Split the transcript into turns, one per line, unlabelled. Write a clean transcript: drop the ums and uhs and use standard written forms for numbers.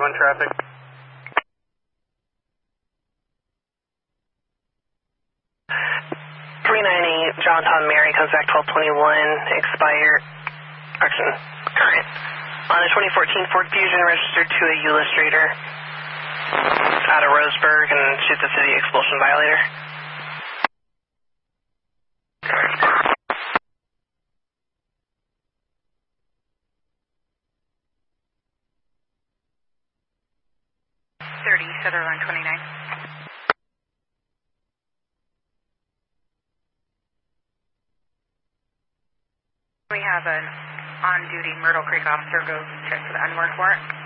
on traffic.
398 John Tom Mary comes back 1221, expired, actually, current. On a 2014 Ford Fusion registered to a Illustrator out of Roseburg and shoots a city expulsion violator.
Sutherland 29. We have an on-duty Myrtle Creek officer go check for the unmarked warrant.